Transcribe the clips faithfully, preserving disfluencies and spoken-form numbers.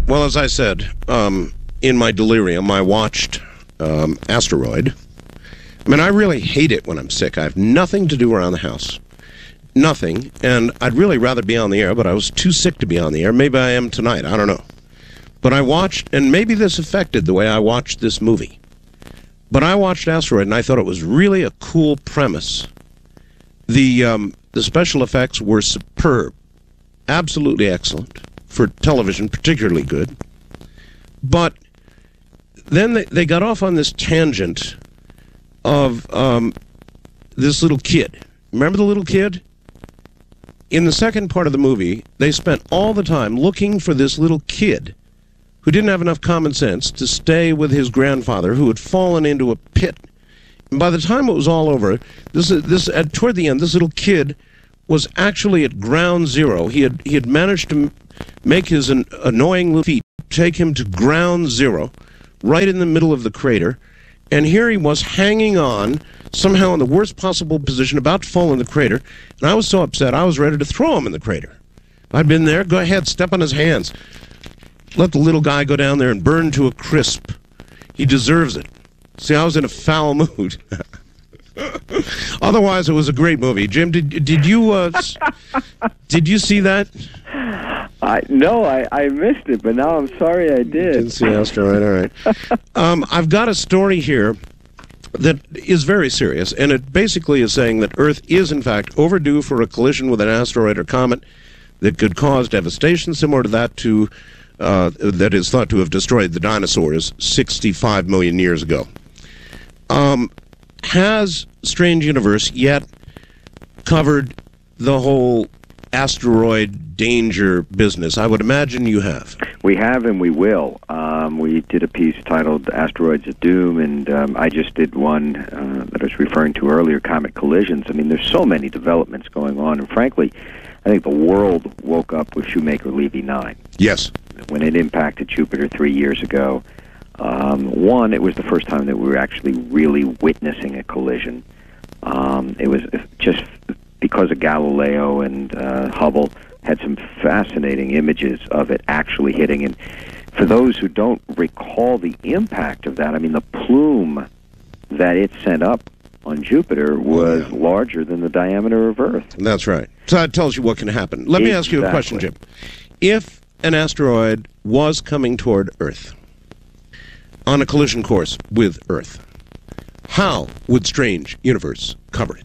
Well, as I said, um, in my delirium, I watched um, Asteroid. I mean, I really hate it when I'm sick. I have nothing to do around the house. Nothing. And I'd really rather be on the air, but I was too sick to be on the air. Maybe I am tonight. I don't know. But I watched, and maybe this affected the way I watched this movie. But I watched Asteroid, and I thought it was really a cool premise. The, um, the special effects were superb. Absolutely excellent. For television, particularly good. But then they, they got off on this tangent of um, this little kid. Remember the little kid? In the second part of the movie, they spent all the time looking for this little kid who didn't have enough common sense to stay with his grandfather, who had fallen into a pit. And by the time it was all over, this this at toward the end, this little kid was actually at ground zero. He had he had managed to make his an, annoying little feet take him to ground zero, right in the middle of the crater. And here he was hanging on, somehow in the worst possible position, about to fall in the crater. And I was so upset, I was ready to throw him in the crater. If I'd been there, go ahead, step on his hands. Let the little guy go down there and burn to a crisp. He deserves it. See, I was in a foul mood. Otherwise, it was a great movie. Jim, did did you uh, did you see that? I no, I, I missed it, but now I'm sorry I did. Didn't see Asteroid. All right. Um, I've got a story here that is very serious, and it basically is saying that Earth is, in fact, overdue for a collision with an asteroid or comet that could cause devastation similar to that to uh, that is thought to have destroyed the dinosaurs sixty-five million years ago. Um, has Strange Universe yet covered the whole asteroid danger business? I would imagine you have. We have, and we will. Um, we did a piece titled Asteroids of Doom, and um, I just did one uh, that I was referring to earlier, Comet Collisions. I mean, there's so many developments going on, and frankly, I think the world woke up with Shoemaker-Levy nine. Yes. When it impacted Jupiter three years ago. Um, one, it was the first time that we were actually really witnessing a collision. Um, it was just because of Galileo and uh, Hubble had some fascinating images of it actually hitting. And for those who don't recall the impact of that, I mean, the plume that it sent up on Jupiter was oh, yeah. larger than the diameter of Earth. That's right. So that tells you what can happen. Let exactly. me ask you a question, Jim. If an asteroid was coming toward Earth on a collision course with Earth, how would Strange Universe cover it?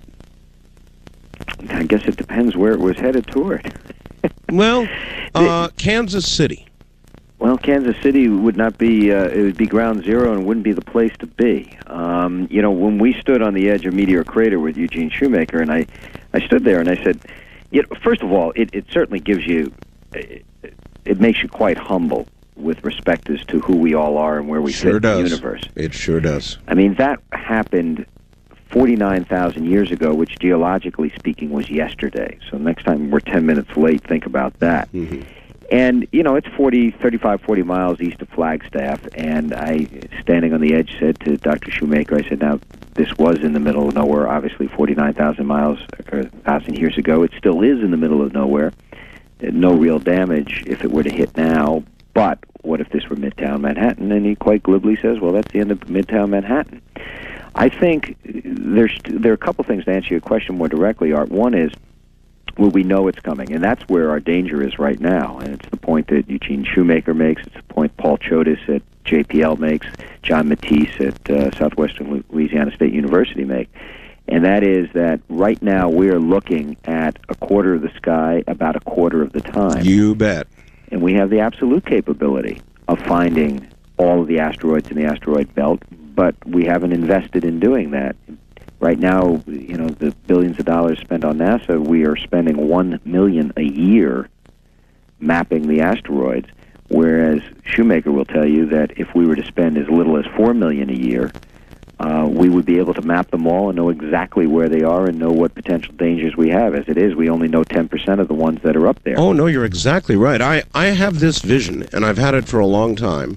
I guess it depends where it was headed toward. Well, uh, Kansas City. Well, Kansas City would not be, uh, it would be ground zero and wouldn't be the place to be. Um, you know, when we stood on the edge of Meteor Crater with Eugene Shoemaker, and I, I stood there and I said, you know, first of all, it, it certainly gives you, it, it makes you quite humble with respect as to who we all are and where we sure fit does. in the universe. It sure does. I mean, that happened forty-nine thousand years ago, which geologically speaking was yesterday. So next time we're ten minutes late, think about that. Mm-hmm. And, you know, it's forty, thirty-five, forty miles east of Flagstaff, and I, standing on the edge, said to Doctor Shoemaker, I said, now, this was in the middle of nowhere, obviously forty-nine thousand miles, or one thousand years ago. It still is in the middle of nowhere. No real damage if it were to hit now, but what if this were Midtown Manhattan? And he quite glibly says, well, that's the end of Midtown Manhattan. I think there's there are a couple things to answer your question more directly, Art. One is, will we know it's coming? And that's where our danger is right now. And it's the point that Eugene Shoemaker makes. It's the point Paul Chodas at J P L makes, John Matisse at uh, Southwestern Louisiana State University make. And that is that right now we're looking at a quarter of the sky about a quarter of the time. You bet. And we have the absolute capability of finding all of the asteroids in the asteroid belt, but we haven't invested in doing that. Right now, you know, the billions of dollars spent on NASA, we are spending one million dollars a year mapping the asteroids, whereas Shoemaker will tell you that if we were to spend as little as four million dollars a year, uh, we would be able to map them all and know exactly where they are and know what potential dangers we have. As it is, we only know ten percent of the ones that are up there. Oh, no, you're exactly right. I, I have this vision, and I've had it for a long time,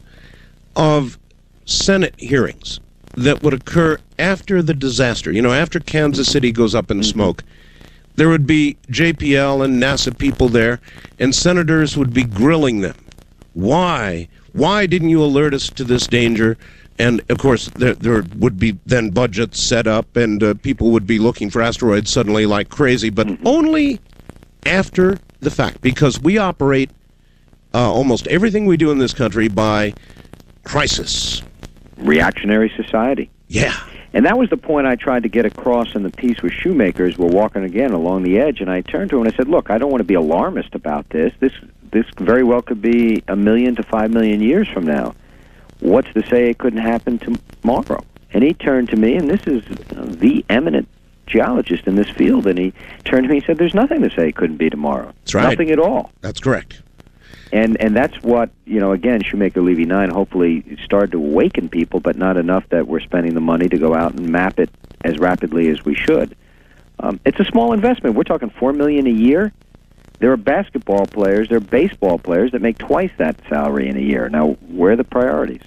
of Senate hearings that would occur after the disaster. You know, after Kansas City goes up in smoke, there would be J P L and NASA people there, and senators would be grilling them Why? Why didn't you alert us to this danger? And, of course, there, there would be then budgets set up, and uh, people would be looking for asteroids suddenly like crazy, but mm-hmm. only after the fact, because we operate uh, almost everything we do in this country by crisis. Reactionary society. Yeah. And that was the point I tried to get across in the piece with Shoemakers. We're walking again along the edge, and I turned to him and I said, look, I don't want to be alarmist about this. This this very well could be a million to five million years from now. What's to say it couldn't happen tomorrow? And he turned to me, and this is the eminent geologist in this field, and he turned to me and said, there's nothing to say it couldn't be tomorrow. That's right. Nothing at all. That's correct. And and that's what, you know, again, Shoemaker Levy nine hopefully started to awaken people, but not enough that we're spending the money to go out and map it as rapidly as we should. Um, it's a small investment. We're talking four million dollars a year. There are basketball players, there are baseball players that make twice that salary in a year. Now, where are the priorities?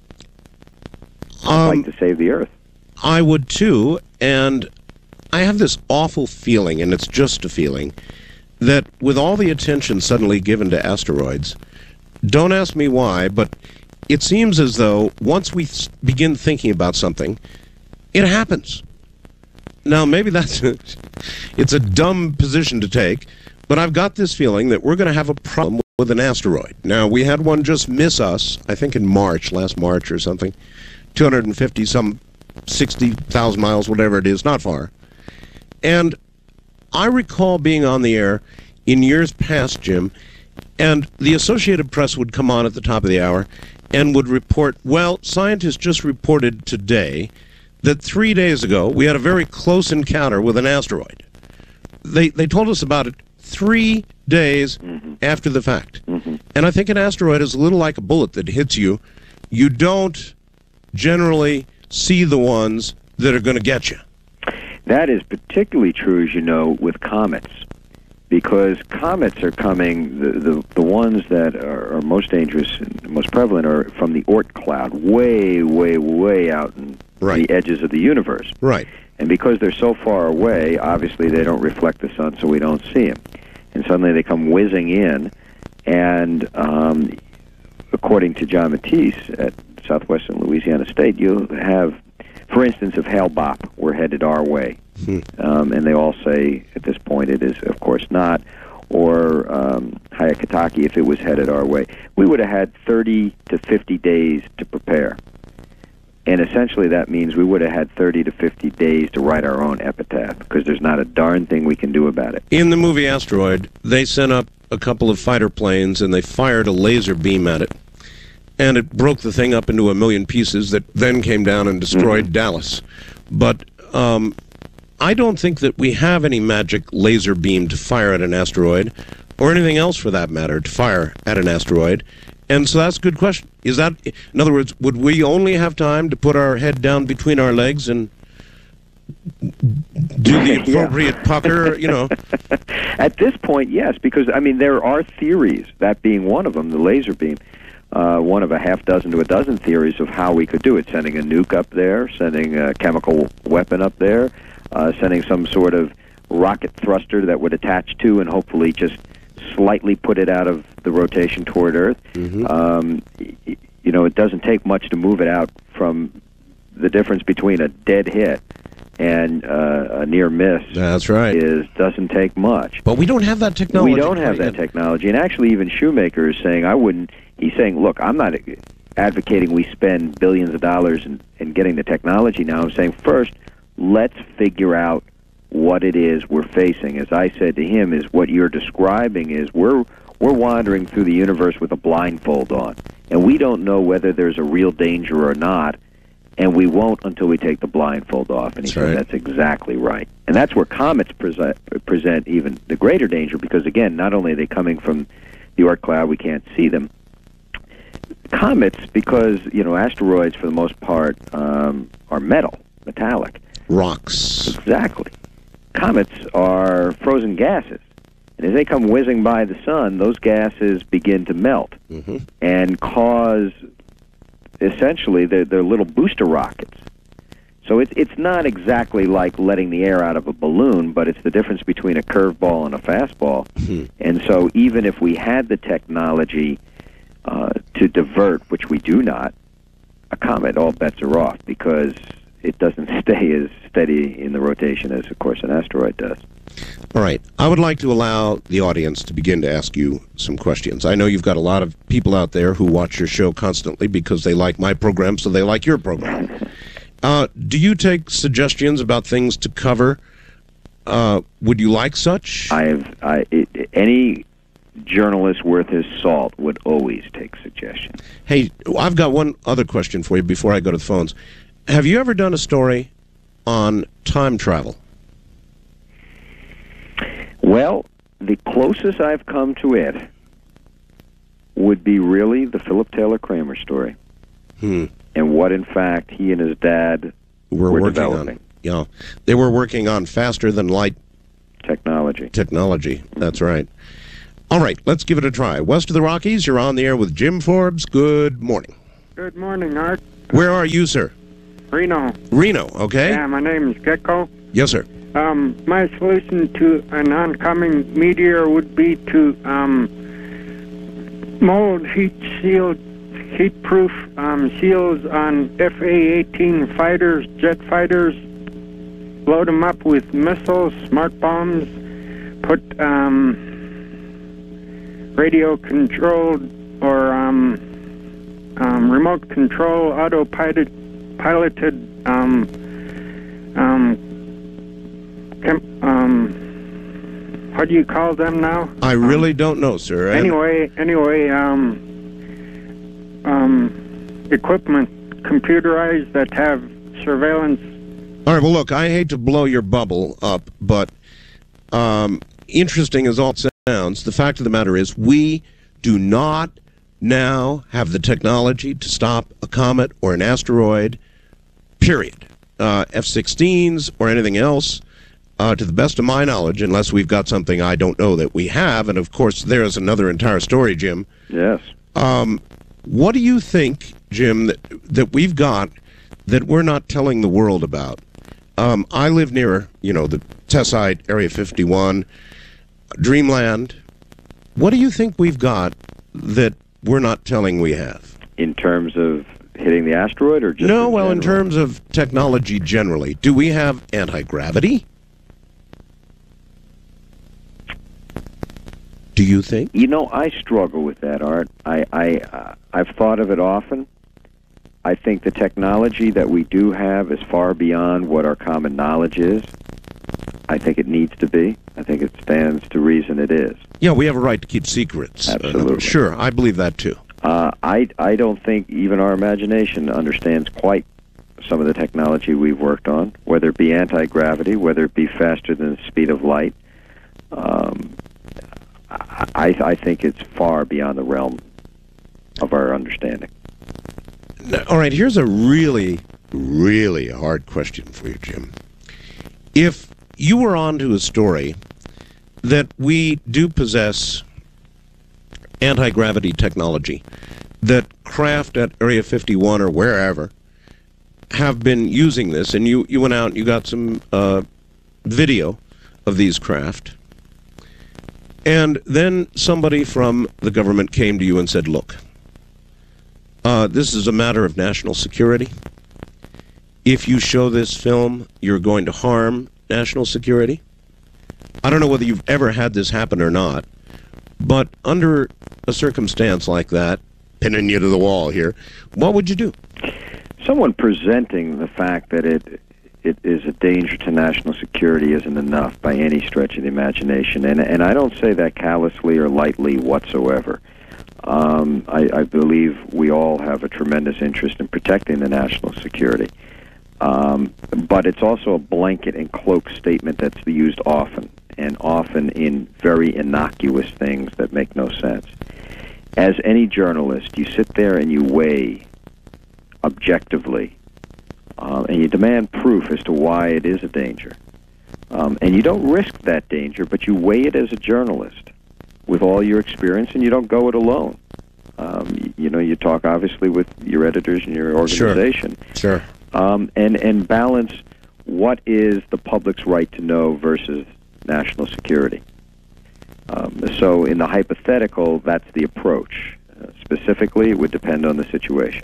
I'd um, like to save the Earth. I would too, and I have this awful feeling, and it's just a feeling, that with all the attention suddenly given to asteroids, don't ask me why, but it seems as though once we th- begin thinking about something, it happens. Now, maybe that's a, it's a dumb position to take, but I've got this feeling that we're going to have a problem with an asteroid. Now, we had one just miss us, I think in March, last March or something, two hundred fifty, some sixty thousand miles, whatever it is, not far. And I recall being on the air in years past, Jim, and the Associated Press would come on at the top of the hour and would report, well, scientists just reported today that three days ago we had a very close encounter with an asteroid. They they told us about it three days mm-hmm. after the fact. Mm-hmm. And I think an asteroid is a little like a bullet that hits you. You don't generally see the ones that are going to get you. That is particularly true, as you know, with comets, because comets are coming, the, the, the ones that are, are most dangerous and most prevalent are from the Oort cloud, way, way, way out in right. the edges of the universe. Right. And because they're so far away, obviously they don't reflect the sun, so we don't see them. And suddenly they come whizzing in, and um, according to John Matisse at Southwestern Louisiana State, you have, for instance, if Hale-Bopp were headed our way, hmm. um, and they all say at this point it is, of course, not, or um, Hyakutake, if it was headed our way, we would have had thirty to fifty days to prepare. And essentially that means we would have had thirty to fifty days to write our own epitaph, because there's not a darn thing we can do about it. In the movie Asteroid, they sent up a couple of fighter planes, and they fired a laser beam at it. And it broke the thing up into a million pieces that then came down and destroyed mm-hmm. Dallas. But um, I don't think that we have any magic laser beam to fire at an asteroid, or anything else for that matter, to fire at an asteroid. And so that's a good question. Is that, in other words, would we only have time to put our head down between our legs and do the appropriate yeah. pucker, you know? At this point, yes, because, I mean, there are theories, that being one of them, the laser beam, uh, one of a half dozen to a dozen theories of how we could do it, sending a nuke up there, sending a chemical weapon up there, uh, sending some sort of rocket thruster that would attach to and hopefully just slightly put it out of the rotation toward Earth. Mm-hmm. Um, you know, it doesn't take much to move it out from the difference between a dead hit and uh, a near miss. That's right. Is doesn't take much. But we don't have that technology. We don't have that technology. And actually, even Shoemaker is saying, I wouldn't, he's saying, look, I'm not advocating we spend billions of dollars in, in getting the technology now. I'm saying, first, let's figure out what it is we're facing. As I said to him, is what you're describing is we're we're wandering through the universe with a blindfold on, and we don't know whether there's a real danger or not, and we won't until we take the blindfold off. And he that's said right. that's exactly right. And that's where comets present, present even the greater danger, because, again, not only are they coming from the Oort cloud, we can't see them. Comets, because, you know, asteroids, for the most part, um, are metal, metallic. Rocks. Exactly. Comets are frozen gases. And as they come whizzing by the sun, those gases begin to melt mm-hmm. and cause, essentially, they're, they're little booster rockets. So it's it's not exactly like letting the air out of a balloon, but it's the difference between a curveball and a fastball. Mm-hmm. And so even if we had the technology uh, to divert, which we do not, a comet, all bets are off because it doesn't stay as steady in the rotation as, of course, an asteroid does. All right. I would like to allow the audience to begin to ask you some questions. I know you've got a lot of people out there who watch your show constantly because they like my program, so they like your program. Uh, do you take suggestions about things to cover? Uh, would you like such? I have I, it, any journalist worth his salt would always take suggestions. Hey, I've got one other question for you before I go to the phones. Have you ever done a story on time travel? Well, the closest I've come to it would be really the Philip Taylor Kramer story. Hmm. And what, in fact, he and his dad We're were working developing. on. Yeah, they were working on faster than light Technology. technology. That's right. All right, let's give it a try. West of the Rockies, you're on the air with Jim Forbes. Good morning. Good morning, Art. Where are you, sir? Reno. Reno, okay? Yeah, my name is Gecko. Yes, sir. Um, my solution to an oncoming meteor would be to um, mold heat-sealed, heat-proof um, seals on F A eighteen fighters, jet fighters, load them up with missiles, smart bombs, put um, radio-controlled or um, um, remote-control, autopiloted piloted um, um, chem- um, what do you call them now? I really um, don't know, sir. Anyway, anyway, um, um, equipment computerized that have surveillance. All right, well, look, I hate to blow your bubble up, but um, interesting as all it sounds, the fact of the matter is we do not now have the technology to stop a comet or an asteroid, period. Uh, F sixteens or anything else, uh, to the best of my knowledge, unless we've got something I don't know that we have, and of course there's another entire story, Jim. Yes. Um, what do you think, Jim, that, that we've got that we're not telling the world about? Um, I live near, you know, the Tessite, Area fifty-one, Dreamland. What do you think we've got that we're not telling we have? In terms of hitting the asteroid, or just no? in Well, general? in terms of technology generally, do we have anti-gravity? Do you think? You know, I struggle with that, Art. I, I, uh, I've thought of it often. I think the technology that we do have is far beyond what our common knowledge is. I think it needs to be. I think it stands to reason it is. Yeah, we have a right to keep secrets. Absolutely. Uh, sure, I believe that too. Uh, I, I don't think even our imagination understands quite some of the technology we've worked on, whether it be anti-gravity, whether it be faster than the speed of light. Um, I, I think it's far beyond the realm of our understanding. Now, all right, here's a really, really hard question for you, Jim. If you were onto a story that we do possess anti-gravity technology, that craft at Area fifty-one or wherever have been using this, and you, you went out and you got some uh, video of these craft, and then somebody from the government came to you and said, look, uh, this is a matter of national security. If you show this film, you're going to harm national security. I don't know whether you've ever had this happen or not, but under a circumstance like that, pinning you to the wall here, what would you do? Someone presenting the fact that it it is a danger to national security isn't enough by any stretch of the imagination, and and I don't say that callously or lightly whatsoever. Um, I, I believe we all have a tremendous interest in protecting the national security, um, but it's also a blanket and cloak statement that's used often, and often in very innocuous things that make no sense. As any journalist, you sit there and you weigh objectively, uh, and you demand proof as to why it is a danger. Um, and you don't risk that danger, but you weigh it as a journalist with all your experience, and you don't go it alone. Um, you, you know, you talk obviously with your editors and your organization. Sure. Sure. Um, and, and balance what is the public's right to know versus national security. Um, so in the hypothetical, that's the approach. Uh, specifically specifically. It would depend on the situation.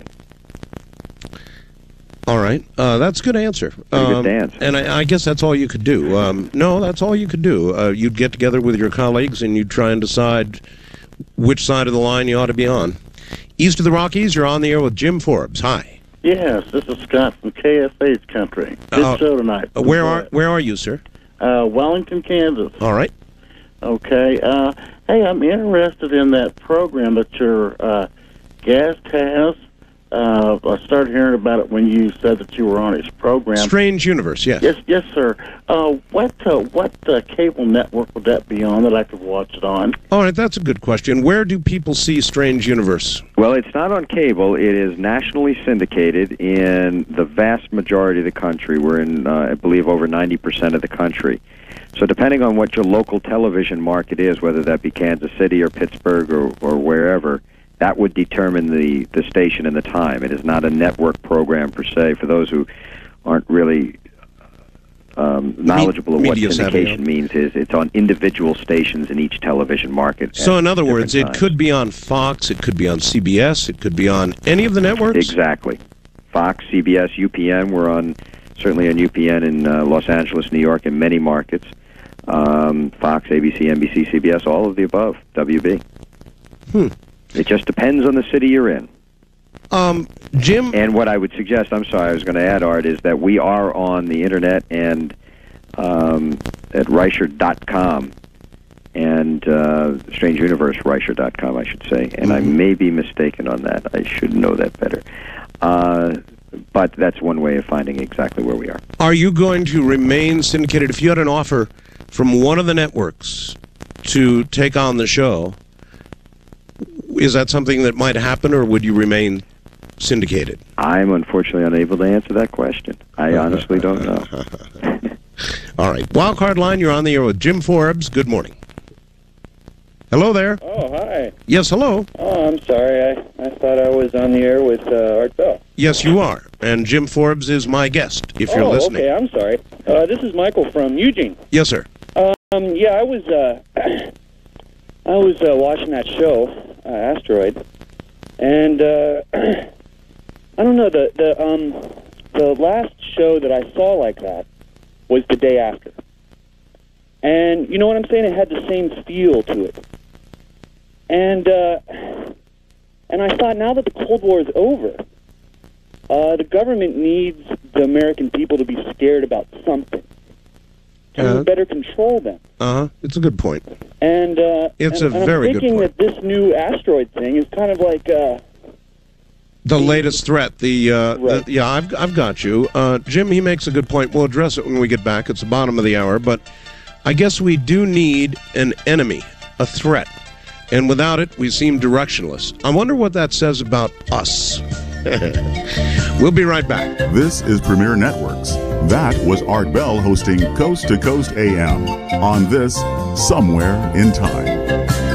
All right. Uh, that's a good answer. Pretty good dance. And I, I guess that's all you could do. Um, no, that's all you could do. Uh, you'd get together with your colleagues and you'd try and decide which side of the line you ought to be on. East of the Rockies, you're on the air with Jim Forbes. Hi. Yes, this is Scott from K S A's country. Good Uh, show tonight. Uh, where are Where are you, sir? Uh, Wellington, Kansas. All right. Okay. Uh, hey, I'm interested in that program that your uh, guest has. Uh, I started hearing about it when you said that you were on his program. Strange Universe, yes. Yes, yes, sir. Uh, what uh, what uh, cable network would that be on that I could watch it on? All right, that's a good question. Where do people see Strange Universe? Well, it's not on cable. It is nationally syndicated in the vast majority of the country. We're in, uh, I believe, over ninety percent of the country. So depending on what your local television market is, whether that be Kansas City or Pittsburgh or, or wherever, that would determine the, the station and the time. It is not a network program per se. For those who aren't really um, knowledgeable of what Media savvy, syndication yeah. means, is it's on individual stations in each television market. So at in other words, it different times. could be on Fox, it could be on C B S, it could be on any of the networks? Exactly. Fox, C B S, U P N. We're on, certainly on U P N in uh, Los Angeles, New York, and many markets. Um, Fox, A B C, N B C, C B S, all of the above, W B. Hmm. It just depends on the city you're in. Um, Jim? And what I would suggest, I'm sorry, I was going to add, Art, is that we are on the Internet and um, at Reicher dot com and uh, Strange Universe, Reicher dot com, I should say. And mm-hmm. I may be mistaken on that. I should know that better. Uh, but that's one way of finding exactly where we are. Are you going to remain syndicated? If you had an offer from one of the networks to take on the show, is that something that might happen, or would you remain syndicated? I'm unfortunately unable to answer that question. I honestly don't know. All right. Wildcard line, you're on the air with Jim Forbes. Good morning. Hello there. Oh, hi. Yes, hello. Oh, I'm sorry. I, I thought I was on the air with uh, Art Bell. Yes, you are. And Jim Forbes is my guest, if you're oh, listening. okay. I'm sorry. Uh, this is Michael from Eugene. Yes, sir. Um, yeah, I was uh, I was uh, watching that show, uh, Asteroid, and uh, I don't know, the the um the last show that I saw like that was The Day After. And you know what I'm saying? It had the same feel to it. And uh, and I thought, now that the Cold War is over, uh, the government needs the American people to be scared about something, to Uh, better control them. Uh-huh. It's a good point. And uh, It's and, a and very I'm good thinking point. that this new asteroid thing is kind of like uh, The latest threat. The, uh, Right. the yeah, I've I've got you, uh, Jim. He makes a good point. We'll address it when we get back. It's the bottom of the hour, but I guess we do need an enemy, a threat, and without it, we seem directionless. I wonder what that says about us. We'll be right back. This is Premier Networks. That was Art Bell hosting Coast to Coast A M on this Somewhere in Time.